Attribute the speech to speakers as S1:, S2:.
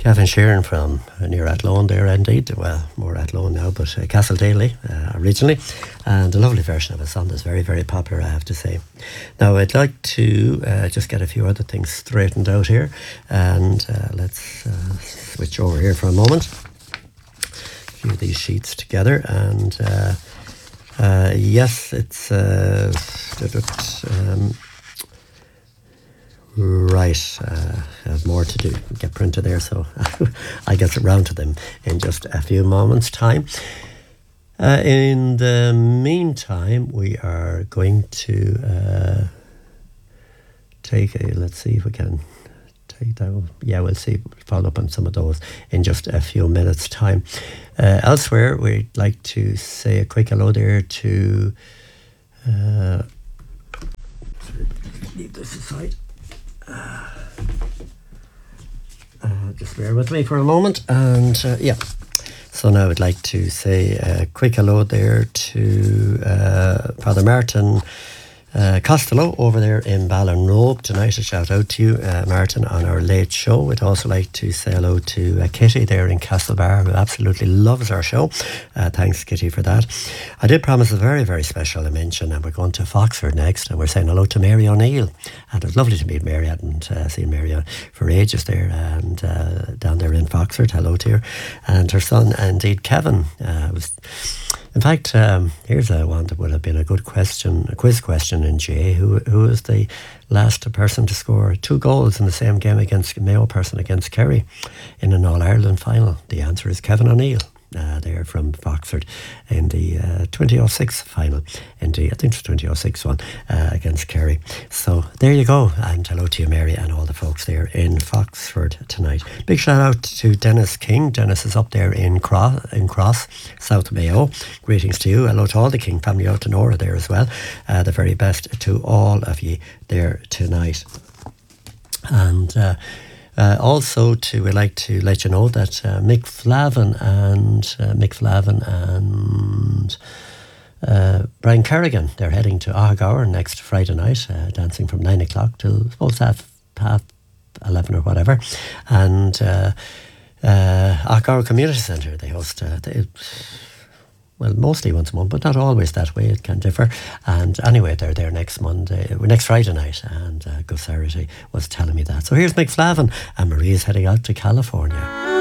S1: Kevin Sheeran from near Athlone there indeed, well, more Athlone now, but Castle Daly originally, and a lovely version of a song that's very, very popular, I have to say. Now I'd like to just get a few other things straightened out here, and let's switch over here for a moment. A few of these sheets together, and yes, it's right, I have more to do, get printed there, so I get around to them in just a few moments' time. In the meantime, we are going to take a, let's see if we can take that one. Yeah, we'll see, follow up on some of those in just a few minutes' time. Elsewhere, we'd like to say a quick hello there to leave this aside. Just bear with me for a moment, and yeah. So now I'd like to say a quick hello there to Father Martin Costello over there in Ballinrobe tonight. A shout out to you, Martin, on our late show. We'd also like to say hello to Kitty there in Castlebar, who absolutely loves our show. Thanks, Kitty, for that. I did promise a very, very special mention, and we're going to Foxford next, and we're saying hello to Mary O'Neill. And it was lovely to meet Mary. I hadn't seen Mary for ages there, and down there in Foxford. Hello to her. And her son, indeed, Kevin, was... In fact, here's one that would have been a good question, a quiz question in GA. Who was the last person to score 2 goals in the same game against Mayo person against Kerry in an All-Ireland final? The answer is Kevin O'Neill. There from Foxford in the 2006 final, in the, I think it was 2006 one, against Kerry. So there you go, and hello to you, Mary, and all the folks there in Foxford tonight. Big shout out to Dennis King. Dennis is up there in Cross, South Mayo. Greetings to you. Hello to all the King family, out to Nora there as well. The very best to all of you there tonight. And also, we'd like to let you know that Mick Flavin and Brian Kerrigan, they're heading to Aghgour next Friday night, dancing from 9 o'clock till supposed half 11 or whatever. And Aghgour Community Centre, they host well, mostly once a month, but not always that way. It can differ. And anyway, they're there next Friday night, and Gus Sarity was telling me that. So here's Mick Flavin, and Marie's heading out to California.